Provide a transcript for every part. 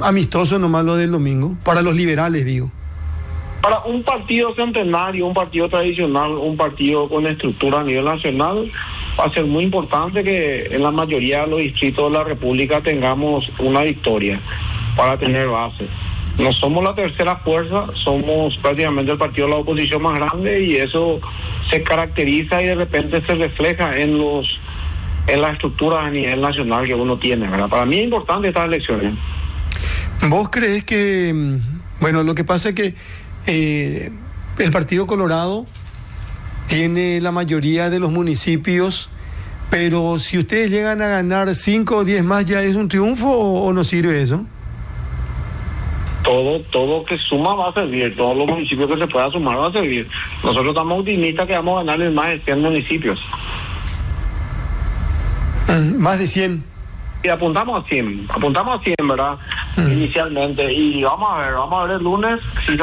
amistoso nomás lo del domingo, para los liberales digo. Para un partido centenario, un partido tradicional, un partido con estructura a nivel nacional, va a ser muy importante que en la mayoría de los distritos de la República tengamos una victoria para tener base. No somos la tercera fuerza, somos prácticamente el partido de la oposición más grande y eso se caracteriza y de repente se refleja en las estructuras a nivel nacional que uno tiene, ¿verdad? Para mí es importante estas elecciones. ¿Vos crees que, bueno, lo que pasa es que el Partido Colorado tiene la mayoría de los municipios, pero si ustedes llegan a ganar 5 o 10 más, ¿ya es un triunfo o no sirve eso? Todo que suma va a servir, todos los municipios que se pueda sumar va a servir. Nosotros estamos optimistas que vamos a ganar más de 100 municipios. Más de 100. Y apuntamos a 100, ¿verdad? Inicialmente. Y vamos a ver el lunes si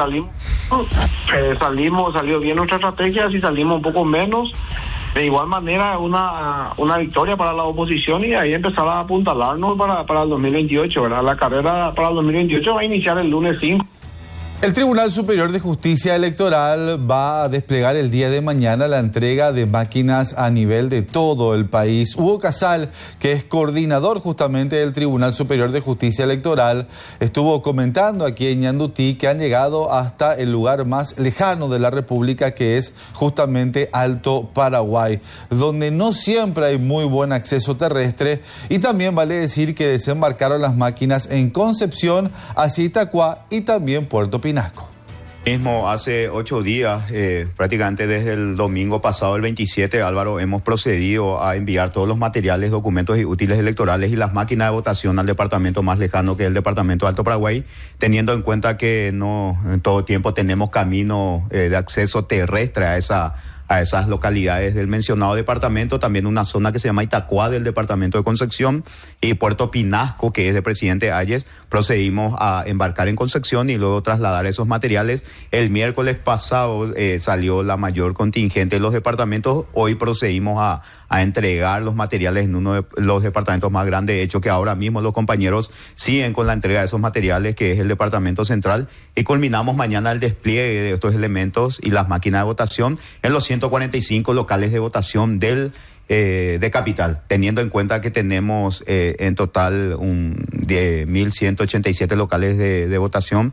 salió bien nuestra estrategia, si salimos un poco menos. De igual manera, una victoria para la oposición y ahí empezar a apuntalarnos para el 2028, ¿verdad? La carrera para el 2028 va a iniciar el lunes 5. El Tribunal Superior de Justicia Electoral va a desplegar el día de mañana la entrega de máquinas a nivel de todo el país. Hugo Casal, que es coordinador justamente del Tribunal Superior de Justicia Electoral, estuvo comentando aquí en Ñandutí que han llegado hasta el lugar más lejano de la República, que es justamente Alto Paraguay, donde no siempre hay muy buen acceso terrestre, y también vale decir que desembarcaron las máquinas en Concepción, hacia Itacuá y también Puerto Pinasco. Mismo hace 8 días, prácticamente desde el domingo pasado, el 27, Álvaro, hemos procedido a enviar todos los materiales, documentos y útiles electorales y las máquinas de votación al departamento más lejano, que es el departamento de Alto Paraguay, teniendo en cuenta que no en todo tiempo tenemos camino de acceso terrestre a esas localidades del mencionado departamento, también una zona que se llama Itacuá del departamento de Concepción y Puerto Pinasco, que es de Presidente Hayes. Procedimos a embarcar en Concepción y luego trasladar esos materiales. El miércoles pasado salió la mayor contingente de los departamentos. Hoy procedimos a entregar los materiales en uno de los departamentos más grandes. De hecho, que ahora mismo los compañeros siguen con la entrega de esos materiales, que es el departamento central, y culminamos mañana el despliegue de estos elementos y las máquinas de votación en los 145 locales de votación de Capital, teniendo en cuenta que tenemos en total 1.187 locales de votación,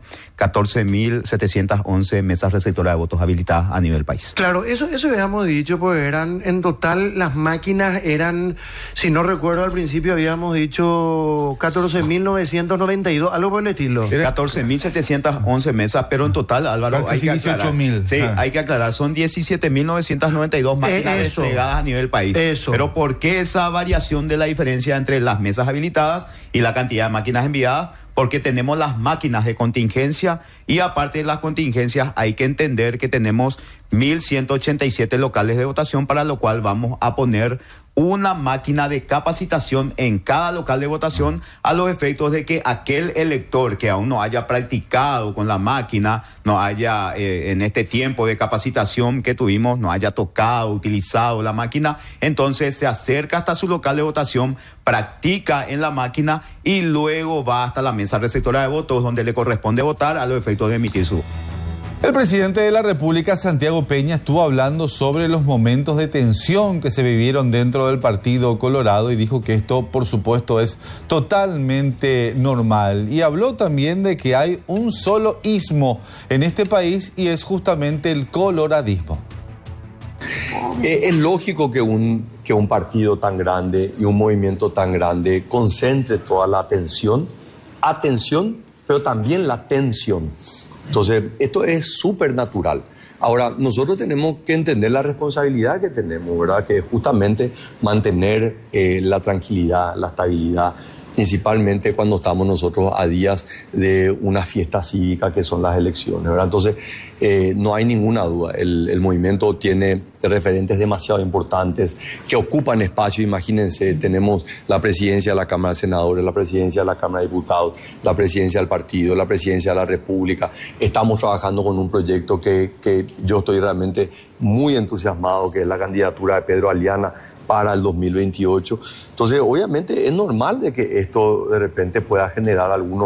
14.711 mesas receptoras de votos habilitadas a nivel país. Claro, eso habíamos dicho, pues eran, en total las máquinas eran, si no recuerdo al principio habíamos dicho 14.992, algo por el estilo. 14.711 mesas, pero en total, Álvaro, hay que aclarar. 18.000. Sí, hay que aclarar, son 17.992 máquinas desplegadas a nivel país. Eso. Pero ¿por qué esa variación de la diferencia entre las mesas habilitadas y la cantidad de máquinas enviadas? Porque tenemos las máquinas de contingencia y aparte de las contingencias hay que entender que tenemos 1.187 locales de votación, para lo cual vamos a poner una máquina de capacitación en cada local de votación a los efectos de que aquel elector que aún no haya practicado con la máquina, no haya en este tiempo de capacitación que tuvimos, no haya tocado, utilizado la máquina, entonces se acerca hasta su local de votación, practica en la máquina y luego va hasta la mesa receptora de votos donde le corresponde votar a los efectos de emitir su voto. El presidente de la República, Santiago Peña, estuvo hablando sobre los momentos de tensión que se vivieron dentro del Partido Colorado y dijo que esto, por supuesto, es totalmente normal. Y habló también de que hay un solo ismo en este país y es justamente el coloradismo. Es lógico que un partido tan grande y un movimiento tan grande concentre toda la atención, pero también la tensión. Entonces, esto es súper natural. Ahora, nosotros tenemos que entender la responsabilidad que tenemos, ¿verdad? Que es justamente mantener la tranquilidad, la estabilidad, principalmente cuando estamos nosotros a días de una fiesta cívica que son las elecciones, ¿verdad? Entonces, no hay ninguna duda, el movimiento tiene referentes demasiado importantes que ocupan espacio. Imagínense, tenemos la presidencia de la Cámara de Senadores, la presidencia de la Cámara de Diputados, la presidencia del partido, la presidencia de la República. Estamos trabajando con un proyecto que yo estoy realmente muy entusiasmado, que es la candidatura de Pedro Aliana para el 2028. Entonces, obviamente es normal de que esto de repente pueda generar algunos